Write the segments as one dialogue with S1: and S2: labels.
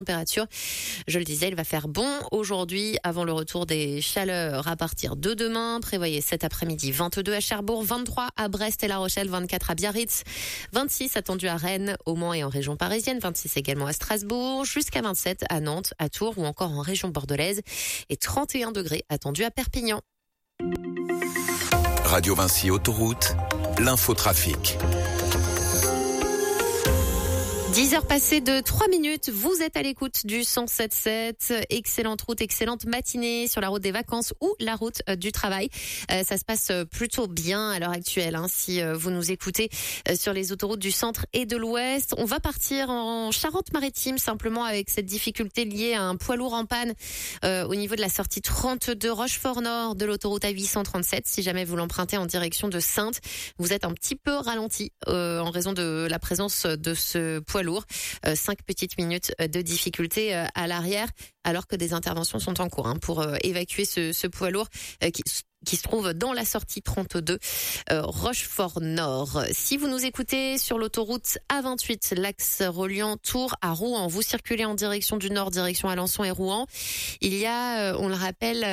S1: Température, je le disais, il va faire bon aujourd'hui avant le retour des chaleurs à partir de demain. Prévoyez cet après-midi 22 à Cherbourg, 23 à Brest et La Rochelle, 24 à Biarritz, 26 attendu à Rennes, au Mans et en région parisienne, 26 également à Strasbourg, jusqu'à 27 à Nantes, à Tours ou encore en région bordelaise et 31 degrés attendus à Perpignan.
S2: Radio Vinci Autoroute, l'infotrafic.
S1: 10 heures passées de 3 minutes, vous êtes à l'écoute du 107.7. Excellente route, excellente matinée sur la route des vacances ou la route du travail. Ça se passe plutôt bien à l'heure actuelle, si vous nous écoutez sur les autoroutes du centre et de l'ouest. On va partir en Charente-Maritime simplement avec cette difficulté liée à un poids lourd en panne au niveau de la sortie 32 Rochefort-Nord de l'autoroute A837. Si jamais vous l'empruntez en direction de Saintes, vous êtes un petit peu ralenti en raison de la présence de ce poids lourd. 5 petites minutes de difficulté à l'arrière, alors que des interventions sont en cours pour évacuer ce poids lourd qui se trouve dans la sortie 32 Rochefort-Nord. Si vous nous écoutez sur l'autoroute A28, l'axe reliant Tours à Rouen, vous circulez en direction du nord, direction Alençon et Rouen. Il y a, on le rappelle,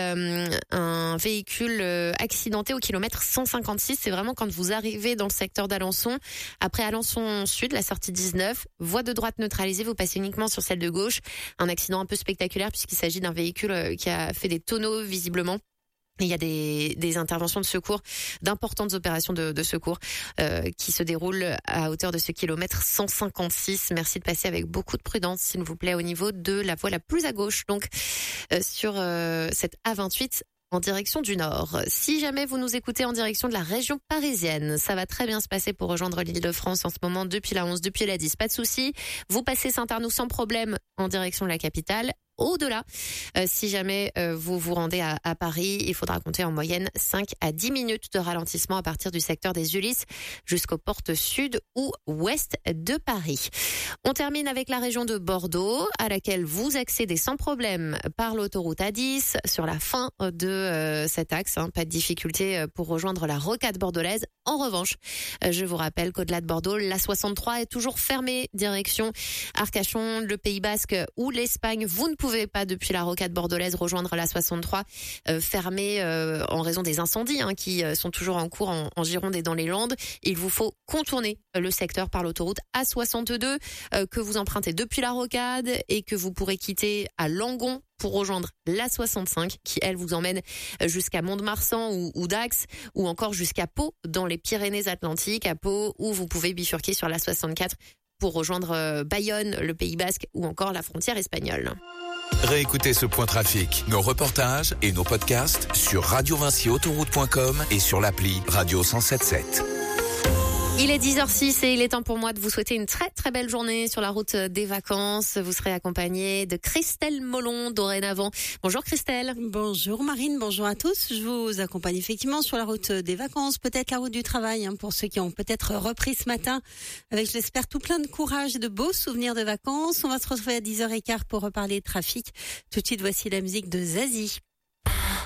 S1: un véhicule accidenté au kilomètre 156. C'est vraiment quand vous arrivez dans le secteur d'Alençon. Après Alençon Sud, la sortie 19, voie de droite neutralisée, vous passez uniquement sur celle de gauche. Un accident un peu spectaculaire puisqu'il s'agit d'un véhicule qui a fait des tonneaux visiblement. Il y a des interventions de secours, d'importantes opérations de secours qui se déroulent à hauteur de ce kilomètre 156. Merci de passer avec beaucoup de prudence, s'il vous plaît, au niveau de la voie la plus à gauche, donc sur cette A28 en direction du nord. Si jamais vous nous écoutez en direction de la région parisienne, ça va très bien se passer pour rejoindre l'Île-de-France en ce moment depuis la 11, depuis la 10. Pas de souci. Vous passez Saint-Arnoux sans problème en direction de la capitale. Au-delà, si jamais vous vous rendez à Paris, il faudra compter en moyenne 5 à 10 minutes de ralentissement à partir du secteur des Ulysses jusqu'aux portes sud ou ouest de Paris. On termine avec la région de Bordeaux, à laquelle vous accédez sans problème par l'autoroute A10 sur la fin de cet axe. Pas de difficulté pour rejoindre la rocade bordelaise. En revanche, je vous rappelle qu'au-delà de Bordeaux, la 63 est toujours fermée direction Arcachon, le Pays Basque ou l'Espagne. Vous ne pouvez pas depuis la rocade bordelaise rejoindre la 63 fermée en raison des incendies qui sont toujours en cours en Gironde et dans les Landes. Il vous faut contourner le secteur par l'autoroute A62 que vous empruntez depuis la rocade et que vous pourrez quitter à Langon pour rejoindre la 65 qui, elle, vous emmène jusqu'à Mont-de-Marsan ou Dax ou encore jusqu'à Pau dans les Pyrénées-Atlantiques, à Pau où vous pouvez bifurquer sur la 64 pour rejoindre Bayonne, le Pays Basque ou encore la frontière espagnole.
S2: Réécoutez ce point trafic, nos reportages et nos podcasts sur radiovinciautoroute.com et sur l'appli Radio 107.7.
S1: Il est 10h06 et il est temps pour moi de vous souhaiter une très très belle journée sur la route des vacances. Vous serez accompagné de Christelle Molon dorénavant. Bonjour Christelle.
S3: Bonjour Marine, bonjour à tous. Je vous accompagne effectivement sur la route des vacances, peut-être la route du travail pour ceux qui ont peut-être repris ce matin avec, je l'espère, tout plein de courage et de beaux souvenirs de vacances. On va se retrouver à 10h15 pour reparler de trafic. Tout de suite, voici la musique de Zazie.